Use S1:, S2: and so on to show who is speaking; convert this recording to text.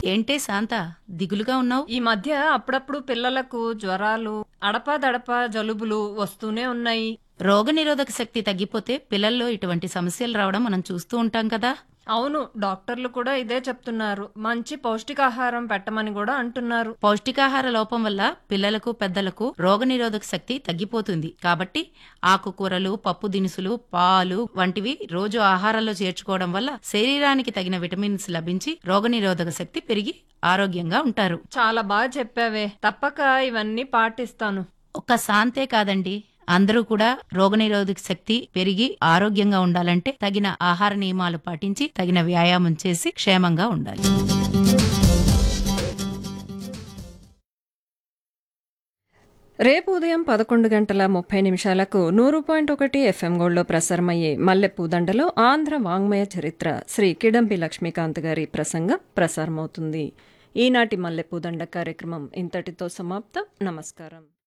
S1: ఏంటే శాంత, దిగులుగా ఉన్నావు?
S2: ఈ మధ్య అప్పుడప్పుడు పిల్లలకు జ్వరాలు, అడపాదడపా జలుబులు వస్తూనే ఉన్నాయి.
S1: రోగనిరోధక శక్తి తగ్గిపోతే పిల్లల్లో ఇటువంటి సమస్యలు రావడం మనం చూస్తూ ఉంటాం కదా.
S2: అవును, డాక్టర్లు కూడా ఇదే చెప్తున్నారు. మంచి పౌష్టికాహారం పెట్టమని కూడా అంటున్నారు.
S1: పౌష్టికాహార లోపం వల్ల పిల్లలకు, పెద్దలకు రోగనిరోధక శక్తి తగ్గిపోతుంది. కాబట్టి ఆకుకూరలు, పప్పు దినుసులు, పాలు వంటివి రోజు ఆహారంలో చేర్చుకోవడం వల్ల శరీరానికి తగిన విటమిన్స్ లభించి రోగనిరోధక శక్తి పెరిగి ఆరోగ్యంగా ఉంటారు.
S2: చాలా బాగా చెప్పావే, తప్పక ఇవన్నీ పాటిస్తాను.
S1: ఒక్క శాంతే కాదండి, అందరూ కూడా రోగనిరోధక శక్తి పెరిగి ఆరోగ్యంగా ఉండాలంటే తగిన ఆహార నియమాలు పాటించి తగిన వ్యాయామం చేసి క్షేమంగా ఉండాలి.
S3: రేపు ఉదయం 11:30 100.1 FM గోల్డ్లో ప్రసారమయ్యే మల్లెపూ దండలో ఆంధ్ర వాంగ్మయ చరిత్ర శ్రీ కిడంబి లక్ష్మీకాంత్ గారి ప్రసంగం ప్రసారమవుతుంది. ఈనాటి మల్లెపూ దండ కార్యక్రమం ఇంతటితో సమాప్తం. నమస్కారం.